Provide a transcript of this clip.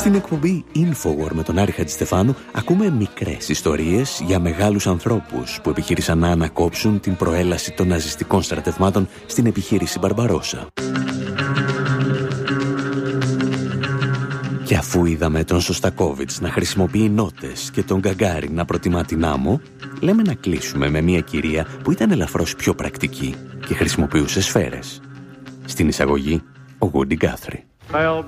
Στην εκπομπή Infowar με τον Άρη Χατζηστεφάνου ακούμε μικρές ιστορίες για μεγάλους ανθρώπους που επιχείρησαν να ανακόψουν την προέλαση των ναζιστικών στρατευμάτων στην επιχείρηση Μπαρμπαρόσα. Και αφού είδαμε τον Σωστακόβιτς να χρησιμοποιεί νότες και τον Γκαγκάριν να προτιμά την άμμο, λέμε να κλείσουμε με μια κυρία που ήταν ελαφρώς πιο πρακτική και χρησιμοποιούσε σφαίρες. Στην εισαγωγή, ο Woody Guthrie.